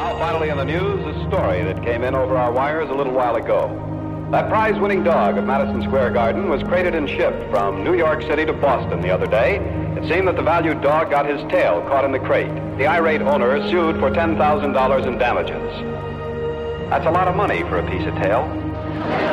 Now, finally in the news, a story that came in over our wires a little while ago. That prize-winning dog of Madison Square Garden was crated and shipped from New York City to Boston the other day. It seemed that the valued dog got his tail caught in the crate. The irate owner sued for $10,000 in damages. That's a lot of money for a piece of tail.